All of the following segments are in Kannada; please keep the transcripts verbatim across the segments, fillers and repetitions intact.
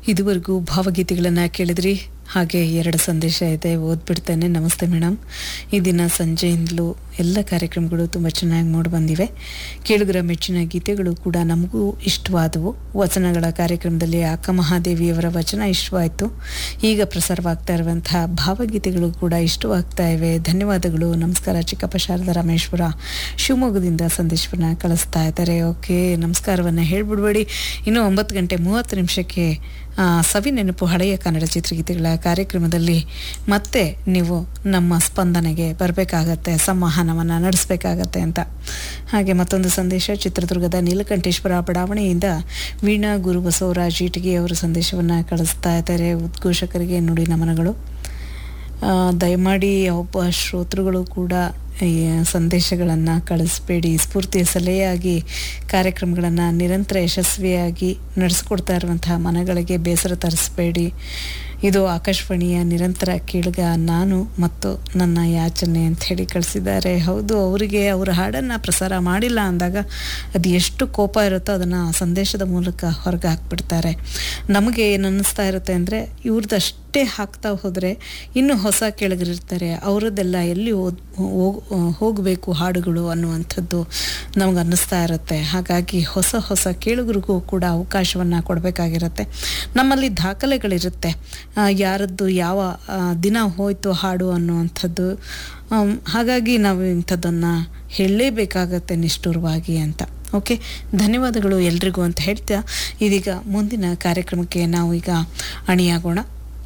ಇದುವರೆಗೂ ಭಾವಗೀತೆಗಳನ್ನು ಕೇಳಿದ್ರಿ. ಹಾಗೆ ಎರಡು ಸಂದೇಶ ಇದೆ, ಓದ್ಬಿಡ್ತೇನೆ. ನಮಸ್ತೆ ಮೇಡಮ್, ಈ ದಿನ ಸಂಜೆಯಿಂದಲೂ ಎಲ್ಲ ಕಾರ್ಯಕ್ರಮಗಳು ತುಂಬ ಚೆನ್ನಾಗಿ ಮೂಡಿ ಬಂದಿವೆ. ಕೇಳುಗರ ಮೆಚ್ಚಿನ ಗೀತೆಗಳು ಕೂಡ ನಮಗೂ ಇಷ್ಟವಾದವು. ವಚನಗಳ ಕಾರ್ಯಕ್ರಮದಲ್ಲಿ ಅಕ್ಕ ಮಹಾದೇವಿಯವರ ವಚನ ಇಷ್ಟವಾಯಿತು. ಈಗ ಪ್ರಸಾರವಾಗ್ತಾ ಇರುವಂತಹ ಭಾವಗೀತೆಗಳು ಕೂಡ ಇಷ್ಟವಾಗ್ತಾ ಇವೆ. ಧನ್ಯವಾದಗಳು. ನಮಸ್ಕಾರ. ಚಿಕ್ಕಪ್ಪ ಶಾರದಾ ರಾಮೇಶ್ವರ ಶಿವಮೊಗ್ಗದಿಂದ ಸಂದೇಶವನ್ನು ಕಳಿಸ್ತಾ ಇದ್ದಾರೆ. ಓಕೆ, ನಮಸ್ಕಾರವನ್ನು ಹೇಳ್ಬಿಡ್ಬೇಡಿ. ಇನ್ನು ಒಂಬತ್ತು ಗಂಟೆ ಮೂವತ್ತು ನಿಮಿಷಕ್ಕೆ ಸವಿ ನೆನಪು ಹಳೆಯ ಕನ್ನಡ ಚಿತ್ರಗೀತೆಗಳ ಕಾರ್ಯಕ್ರಮದಲ್ಲಿ ಮತ್ತೆ ನೀವು ನಮ್ಮ ಸ್ಪಂದನೆಗೆ ಬರಬೇಕಾಗತ್ತೆ, ಸಂವಹನವನ್ನು ನಡೆಸಬೇಕಾಗತ್ತೆ ಅಂತ. ಹಾಗೆ ಮತ್ತೊಂದು ಸಂದೇಶ ಚಿತ್ರದುರ್ಗದ ನೀಲಕಂಠೇಶ್ವರ ಬಡಾವಣೆಯಿಂದ ವೀಣಾ ಗುರು ಬಸವರಾಜ್ ಇಟಗಿ ಅವರು ಸಂದೇಶವನ್ನು ಕಳಿಸ್ತಾ ಇದ್ದಾರೆ. ಉದ್ಘೋಷಕರಿಗೆ ನುಡಿ ನಮನಗಳು. ದಯಮಾಡಿ ಒಬ್ಬ ಶ್ರೋತೃಗಳು ಕೂಡ ಈ ಸಂದೇಶಗಳನ್ನು ಕಳಿಸ್ಬೇಡಿ. ಸ್ಫೂರ್ತಿಯ ಸಲಹೆಯಾಗಿ ಕಾರ್ಯಕ್ರಮಗಳನ್ನು ನಿರಂತರ ಯಶಸ್ವಿಯಾಗಿ ನಡೆಸ್ಕೊಡ್ತಾ ಇರುವಂತಹ ಮನಗಳಿಗೆ ಬೇಸರ ತರಿಸಬೇಡಿ. ಇದು ಆಕಾಶವಾಣಿಯ ನಿರಂತರ ಕೇಳುಗ ನಾನು ಮತ್ತು ನನ್ನ ಯಾಚನೆ ಅಂತ ಹೇಳಿ ಕಳಿಸಿದ್ದಾರೆ. ಹೌದು, ಅವರಿಗೆ ಅವರ ಹಾಡನ್ನು ಪ್ರಸಾರ ಮಾಡಿಲ್ಲ ಅಂದಾಗ ಅದು ಎಷ್ಟು ಕೋಪ ಇರುತ್ತೋ ಅದನ್ನು ಸಂದೇಶದ ಮೂಲಕ ಹೊರಗೆ ಹಾಕ್ಬಿಡ್ತಾರೆ. ನಮಗೆ ಏನು ಅನ್ನಿಸ್ತಾ ಇರುತ್ತೆ ಅಂದರೆ, ಇವ್ರದ್ದಷ್ಟೇ ಹಾಕ್ತಾ ಹೋದರೆ ಇನ್ನೂ ಹೊಸ ಕೇಳುಗರಿರ್ತಾರೆ, ಅವರದ್ದೆಲ್ಲ ಎಲ್ಲಿ ಓದ್ ಹೋಗಬೇಕು ಹಾಡುಗಳು ಅನ್ನುವಂಥದ್ದು ನಮ್ಗೆ ಅನ್ನಿಸ್ತಾ ಇರುತ್ತೆ. ಹಾಗಾಗಿ ಹೊಸ ಹೊಸ ಕೇಳುಗರಿಗೂ ಕೂಡ ಅವಕಾಶವನ್ನು ಕೊಡಬೇಕಾಗಿರುತ್ತೆ. ನಮ್ಮಲ್ಲಿ ದಾಖಲೆಗಳಿರುತ್ತೆ, ಯಾರದ್ದು ಯಾವ ದಿನ ಹೋಯಿತು ಹಾಡು ಅನ್ನುವಂಥದ್ದು. ಹಾಗಾಗಿ ನಾವು ಇಂಥದ್ದನ್ನು ಹೇಳಲೇಬೇಕಾಗತ್ತೆ ನಿಷ್ಠುರವಾಗಿ ಅಂತ. ಓಕೆ, ಧನ್ಯವಾದಗಳು ಎಲ್ರಿಗೂ ಅಂತ ಹೇಳ್ತಾ ಇದೀಗ ಮುಂದಿನ ಕಾರ್ಯಕ್ರಮಕ್ಕೆ ನಾವು ಈಗ ಅಣಿಯಾಗೋಣ.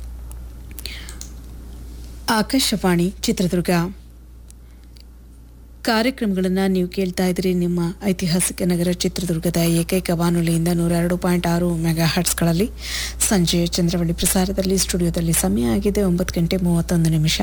ಆಕಾಶವಾಣಿ ಚಿತ್ರದುರ್ಗ ಕಾರ್ಯಕ್ರಮಗಳನ್ನು ನೀವು ಕೇಳ್ತಾ ಇದ್ರಿ. ನಿಮ್ಮ ಐತಿಹಾಸಿಕ ನಗರ ಚಿತ್ರದುರ್ಗದ ಏಕೈಕ ಬಾನುಲಿಯಿಂದ ನೂರ ಎರಡು ಪಾಯಿಂಟ್ ಆರು ಮೆಗಾ ಹರ್ಟ್ಸ್ಗಳಲ್ಲಿ ಸಂಜೆಯ ಚಂದ್ರವಳ್ಳಿ ಪ್ರಸಾರದಲ್ಲಿ. ಸ್ಟುಡಿಯೋದಲ್ಲಿ ಸಮಯ ಆಗಿದೆ ಒಂಬತ್ತು ಗಂಟೆ ಮೂವತ್ತೊಂದು ನಿಮಿಷ.